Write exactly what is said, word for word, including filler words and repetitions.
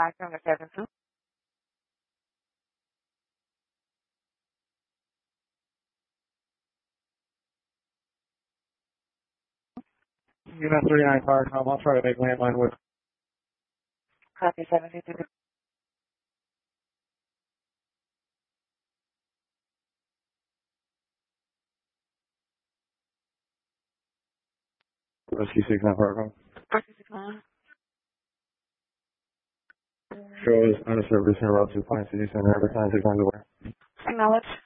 five seven seven two. Unit thirty-nine Firecom, I'll try to make landline with. Copy seven fifty. Whiskey six nine Firecom. Whiskey six nine. Shows out of service in Route two, Pine City Center, every time six nine away. Acknowledge.